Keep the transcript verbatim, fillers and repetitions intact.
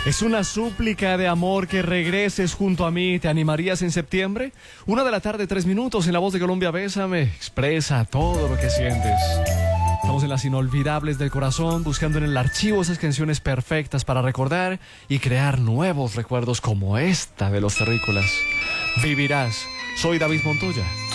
Es una súplica de amor que regreses junto a mí. ¿Te animarías en septiembre? Una de la tarde, tres minutos, en La Voz de Colombia. Bésame, expresa todo lo que sientes. Estamos en las inolvidables del corazón, buscando en el archivo esas canciones perfectas para recordar y crear nuevos recuerdos como esta de los terrícolas. Vivirás. Soy David Montoya.